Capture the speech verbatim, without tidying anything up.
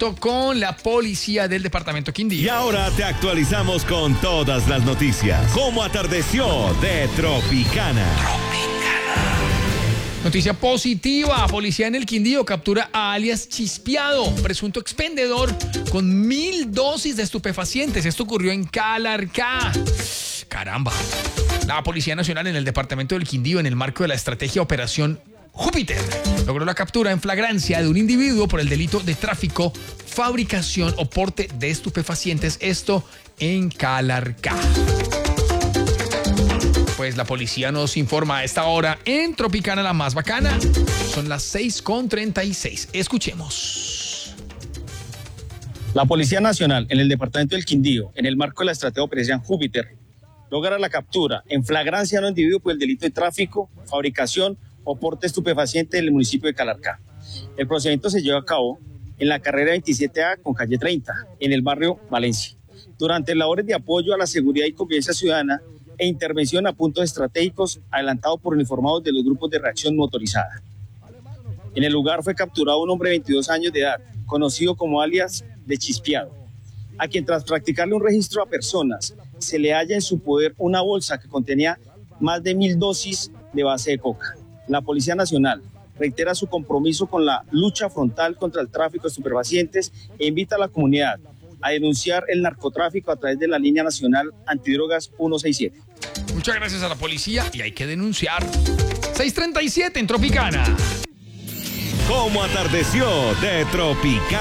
junto con la policía del departamento Quindío. Y ahora te actualizamos con todas las noticias. ¿Cómo atardeció de Tropicana? Noticia positiva, policía en el Quindío captura a alias Chispiado, presunto expendedor con mil dosis de estupefacientes. Esto ocurrió en Calarcá. Caramba. La Policía Nacional en el departamento del Quindío, en el marco de la estrategia Operación Júpiter, logró la captura en flagrancia de un individuo por el delito de tráfico, fabricación o porte de estupefacientes, esto en Calarcá. Pues la policía nos informa a esta hora en Tropicana, la más bacana. Son las seis con treinta y seis. Escuchemos. La Policía Nacional en el departamento del Quindío, en el marco de la estrategia Operación Júpiter, logra la captura en flagrancia de un individuo por el delito de tráfico, fabricación o porte estupefaciente en el municipio de Calarcá. El procedimiento se lleva a cabo en la carrera veintisiete A con calle treinta, en el barrio Valencia, durante labores de apoyo a la seguridad y convivencia ciudadana e intervención a puntos estratégicos adelantado por uniformados de los grupos de reacción motorizada. En el lugar fue capturado un hombre de veintidós años de edad, conocido como alias de Chispiado, a quien tras practicarle un registro a personas, se le halla en su poder una bolsa que contenía más de mil dosis de base de coca. La Policía Nacional reitera su compromiso con la lucha frontal contra el tráfico de estupefacientes e invita a la comunidad a denunciar el narcotráfico a través de la línea nacional antidrogas ciento sesenta y siete. Muchas gracias a la policía y hay que denunciar. seis treinta y siete en Tropicana. ¿Cómo atardeció de Tropicana?